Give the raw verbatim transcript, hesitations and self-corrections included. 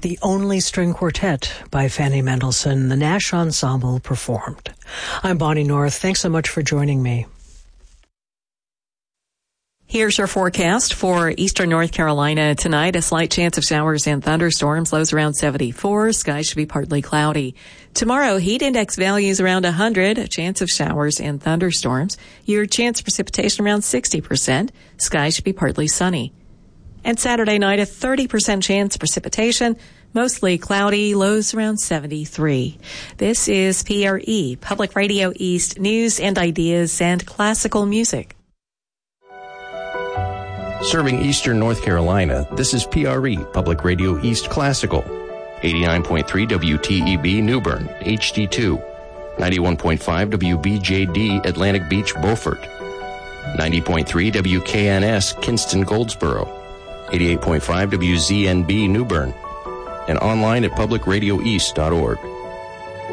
The Only String Quartet by Fanny Mendelssohn, the Nash Ensemble performed. I'm Bonnie North. Thanks so much for joining me. Here's your forecast for eastern North Carolina tonight. A slight chance of showers and thunderstorms, lows around seventy-four. Skies should be partly cloudy. Tomorrow, heat index values around one hundred. A chance of showers and thunderstorms. Your chance of precipitation around sixty percent. Skies should be partly sunny. And Saturday night, a thirty percent chance of precipitation, mostly cloudy, lows around seventy-three. This is P R E, Public Radio East, news and ideas and classical music. Serving eastern North Carolina, this is P R E, Public Radio East Classical. eighty-nine point three W T E B New Bern, H D two. ninety-one point five W B J D Atlantic Beach, Beaufort. ninety point three W K N S Kinston, Goldsboro. eighty-eight point five W Z N B New Bern, and online at public radio east dot org.